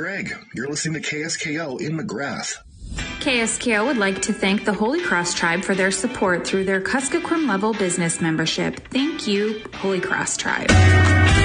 Greg. You're listening to KSKO in McGrath. KSKO would like to thank the Holy Cross Tribe for their support through their Kuskokwim level business membership. Thank you, Holy Cross Tribe.